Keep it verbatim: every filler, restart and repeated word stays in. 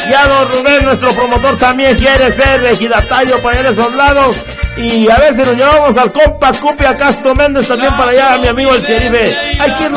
Ya don Rubén, nuestro promotor, también quiere ser ejidatario para ir a esos lados. Y a veces nos llevamos al compa Cupia Castro Méndez también para allá, a mi amigo el Cherife. Hay que